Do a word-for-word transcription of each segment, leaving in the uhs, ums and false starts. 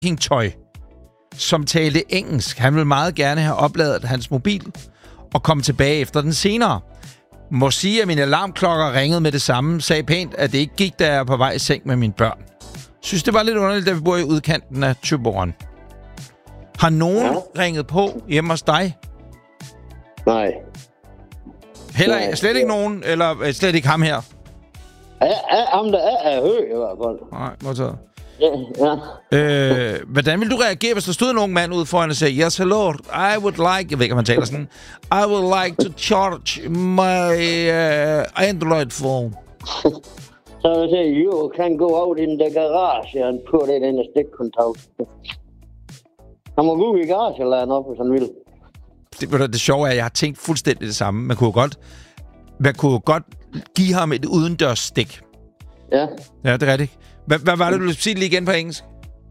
tøj, som talte engelsk. Han ville meget gerne have opladet hans mobil og komme tilbage efter den senere. Må sige, at mine alarmklokker ringede med det samme, sagde pænt, at det ikke gik, da jeg er på vej i seng med mine børn. Synes, det var lidt underligt, da vi bor i udkanten af Thyborøn. Har nogen ja. ringet på hjemme hos dig? Nej. Heller Nej. slet ikke nogen, eller slet ikke ham her? Ja, ja, ham der er, er høj i hvert fald. Nej, modtaget. Ja, ja. Øh, hvordan vil du reagere, hvis der stod en ung mand ude foran og sagde, yes, hello, I would like... Jeg ved ikke, om han taler sådan. I would like to charge my uh, Android phone. Så vil jeg sige, you can go out in the garage and put it in a stick contact. Han må gå i garage eller noget, hvis han vil. Det, det sjove er, at jeg har tænkt fuldstændig det samme. Man kunne godt, man kunne godt give ham et udendørs stik. Ja. Ja, det er rigtigt. Hvad, hvad var det, du ville sige lige igen på engelsk?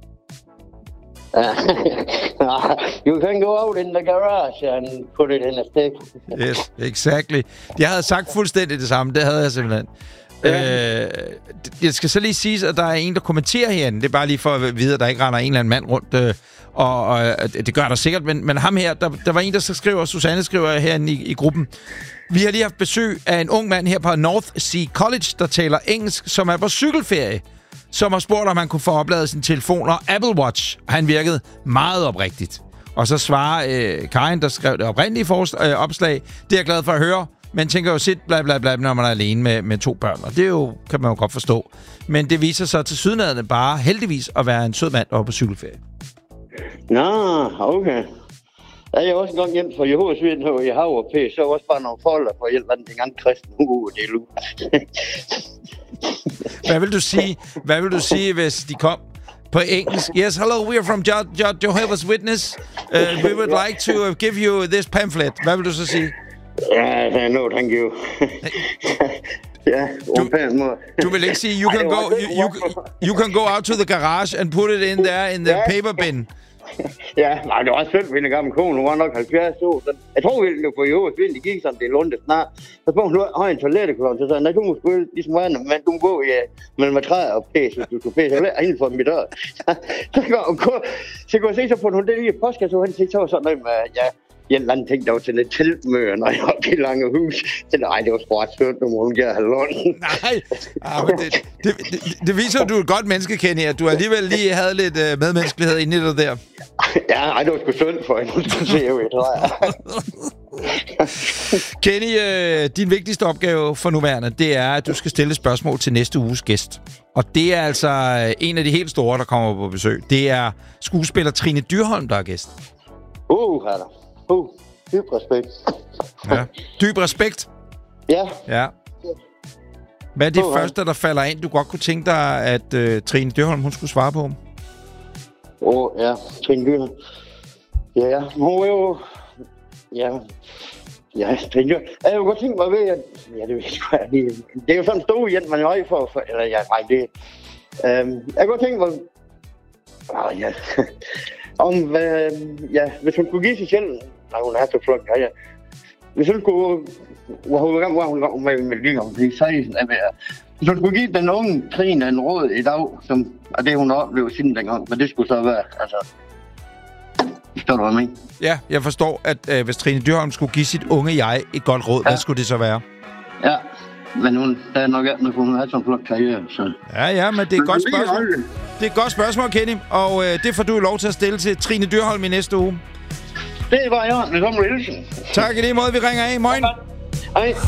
You can go out in the garage and put it in a stick. Yes, exactly. Jeg havde sagt fuldstændig det samme. Det havde jeg simpelthen. Ja. Øh, jeg skal så lige sige, at der er en, der kommenterer herinde. Det er bare lige for at vide, at der ikke render en eller anden mand rundt. Øh, og, og det gør der sikkert. Men, men ham her, der, der var en, der så skriver, Susanne skriver herinde i, i gruppen. Vi har lige haft besøg af en ung mand her på North Sea College, der taler engelsk, som er på cykelferie, som har spurgt, om han kunne få opladet sin telefon og Apple Watch. Han virkede meget oprigtigt. Og så svarer øh, Karin, der skrev det oprindelige forslag, øh, opslag. Det er jeg glad for at høre. Man tænker jo sit bla bla bla, når man er alene med, med to børn. Og det er jo, kan man jo godt forstå. Men det viser sig til sydenadende bare heldigvis at være en sød mand oppe på cykelferie. Nå, okay. Jeg er også engang hjem fra Jehovas Vidner i Hav og P, så også bare nogle folder for hjælp af den gang kristne uge, det er lu. Hvad vil du sige, hvad vil du sige, hvis de kom på engelsk? Yes, hello, we are from Jehovah's Witness. Uh, we would like to uh, give you this pamphlet. Hvad vil du så sige? Ja, yeah, no, thank you. Ja, du, du vil ikke sige, you can go, you, you, you can go out to the garage and put it in there in the yeah. paper bin. Ja, nej, det var også fedt, min gamle kone, hun var nok halvfjerds år. Så jeg tror virkelig, at på Jehovas Vidner, det gik sådan, det lunde snart. Så spurgte hun, har en toiletteklon, så sagde nej, du må spille ligesom vandet, men du må gå i mellem træer og pæs, hvis du skal pæse. Jeg vil inden for mit dør. Så kunne jeg se, så på hun det lige i postkasse, og han sagde, så var sådan noget med, ja, en eller anden ting, der var til et teltmøde, når jeg var i lange hus. Så nej, det var sgu ret sødt, nu må hun gøre halvånd. Nej, ah, men det, det, det, det viser, at du er et godt menneske, Kenny, at du alligevel lige havde lidt uh, medmenneskelighed inde i dig der. Ja, nej, det var sgu synd for hende, hun skulle se, jeg tror jeg. Kenny, øh, din vigtigste opgave for nuværende, det er, at du skal stille spørgsmål til næste uges gæst. Og det er altså en af de helt store, der kommer på besøg. Det er skuespiller Trine Dyrholm, der er gæst. Uh, her der. Uh, dyb respekt. Ja, dyb respekt? Ja. Ja. Hvad er det uh, første, der falder ind, du godt kunne tænke dig, at uh, Trine Dyrholm, hun skulle svare på? Åh, oh, ja. Trine Dyrholm. Ja, ja. Hun er jo... Ja. Ja, Trine Dyrholm. Jeg kunne godt tænke mig ved, at... Ja, det ved jeg ikke. Det er jo sådan en stor hjælp, man er høj for... for eller ja, nej, det... Um, jeg kunne godt tænke mig... Ah, ja... Om, hvad, ja, hvis hun kunne give sig selv... Nej, hun er så flot, ja, ja. Hvis hun skulle... Hvor hun var hun med med lige om det seksten, hvis hun skulle give den unge Trine en råd i dag, som er det, hun har oplevet siden dengang, men det skulle så være, altså... Forstår du, hvad jeg mener? Ja, jeg forstår, at øh, hvis Trine Dyrholm skulle give sit unge jeg et godt råd, ja. Hvad skulle det så være? Ja, men hun der er nok alt, når hun har sådan en flot karriere, så... Ja, ja, men det er et godt spørgsmål. Det er et godt spørgsmål, Kenny, og øh, det får du lov til at stille til Trine Dyrholm i næste uge. Det var jeg, med sådan en hilsen. Tak i lige måde, vi ringer af. Moin. Hej.